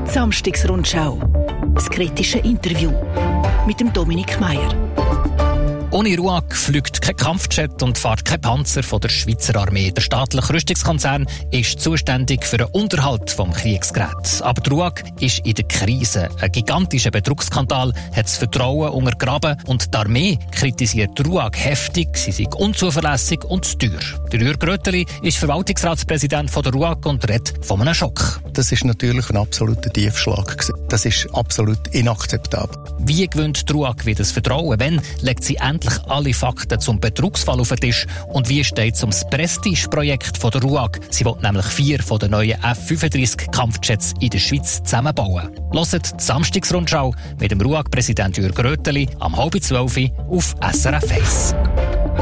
Samstagsrundschau. Das kritische Interview mit dem Dominik Meier. Ohne RUAG fliegt kein Kampfjet und fährt kein Panzer von der Schweizer Armee. Der staatliche Rüstungskonzern ist zuständig für den Unterhalt des Kriegsgeräts. Aber die RUAG ist in der Krise. Ein gigantischer Betrugsskandal hat das Vertrauen untergraben und die Armee kritisiert die RUAG heftig. Sie sei unzuverlässig und zu teuer. Der Jürg Rötteli ist Verwaltungsratspräsident von der RUAG und redet von einem Schock. Das ist natürlich ein absoluter Tiefschlag gewesen. Das ist absolut inakzeptabel. Wie gewinnt die RUAG wieder das Vertrauen? Wann legt sie endlich alle Fakten zum Betrugsfall auf den Tisch? Und wie steht es um das Prestigeprojekt von der RUAG? Sie will nämlich 4 von den neuen F-35 Kampfjets in der Schweiz zusammenbauen. Hört die Samstagsrundschau mit dem RUAG-Präsident Jürg Rötteli am 11:30 auf SRF 1.